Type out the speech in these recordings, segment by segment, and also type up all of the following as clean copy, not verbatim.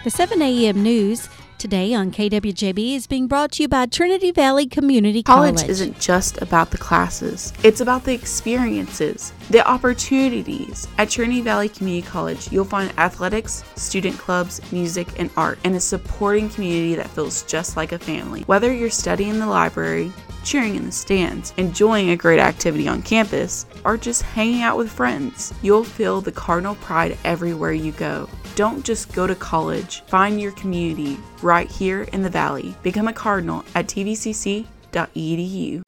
The 7 a.m. news today on KWJB is being brought to you by Trinity Valley Community College. College isn't just about the classes. It's about the experiences, the opportunities. At Trinity Valley Community College, you'll find athletics, student clubs, music, and art, and a supporting community that feels just like a family. Whether you're studying in the library, cheering in the stands, enjoying a great activity on campus, or just hanging out with friends, you'll feel the Cardinal pride everywhere you go. Don't just go to college. Find your community right here in the Valley. Become a Cardinal at tvcc.edu.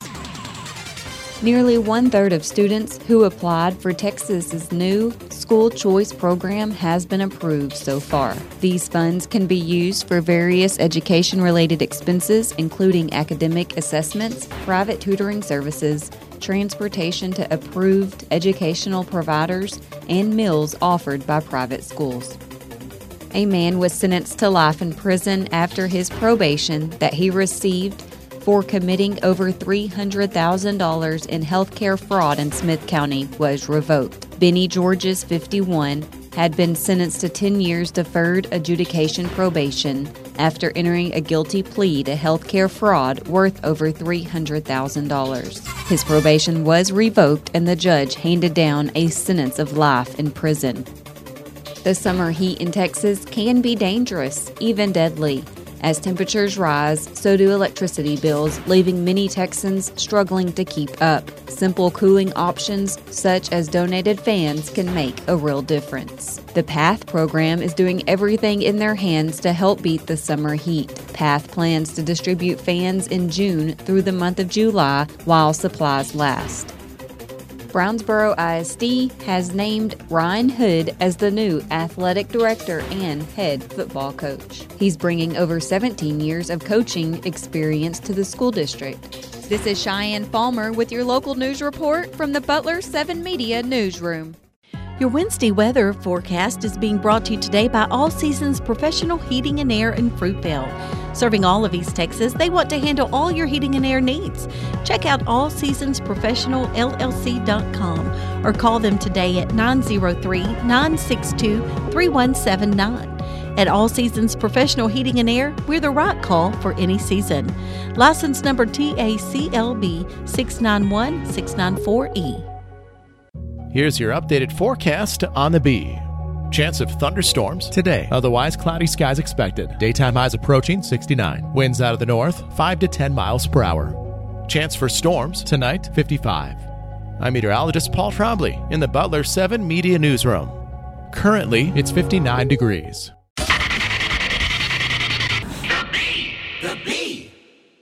Nearly one-third of students who applied for Texas's new school choice program has been approved so far. These funds can be used for various education-related expenses, including academic assessments, private tutoring services, transportation to approved educational providers, and meals offered by private schools. A man was sentenced to life in prison after his probation that he received for committing over $300,000 in healthcare fraud in Smith County was revoked. Benny Georges, 51, had been sentenced to 10 years deferred adjudication probation after entering a guilty plea to healthcare fraud worth over $300,000. His probation was revoked and the judge handed down a sentence of life in prison. The summer heat in Texas can be dangerous, even deadly. As temperatures rise, so do electricity bills, leaving many Texans struggling to keep up. Simple cooling options, such as donated fans, can make a real difference. The PATH program is doing everything in their hands to help beat the summer heat. PATH plans to distribute fans in June through the month of July while supplies last. Brownsboro ISD has named Ryan Hood as the new athletic director and head football coach. He's bringing over 17 years of coaching experience to the school district. This is Cheyenne Falmer with your local news report from the Butler 7 Media Newsroom. Your Wednesday weather forecast is being brought to you today by All Seasons Professional Heating and Air in Fruitvale. Serving all of East Texas, they want to handle all your heating and air needs. Check out allseasonsprofessionalllc.com or call them today at 903-962-3179. At All Seasons Professional Heating and Air, we're the right call for any season. License number TACLB 691694E. Here's your updated forecast on the Bee. Chance of thunderstorms today. Otherwise, cloudy skies expected. Daytime highs approaching 69. Winds out of the north, 5 to 10 miles per hour. Chance for storms tonight, 55. I'm meteorologist Paul Trombley in the Butler 7 Media Newsroom. Currently, it's 59 degrees. The Bee.